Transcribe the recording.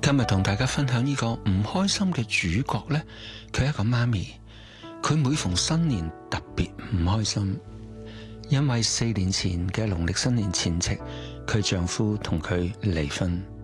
今日同大家分享呢個唔開心嘅主角呢，佢係一個媽咪，佢每逢新年特別唔開心，因為4年前嘅農曆新年前夕，佢丈夫同佢離婚。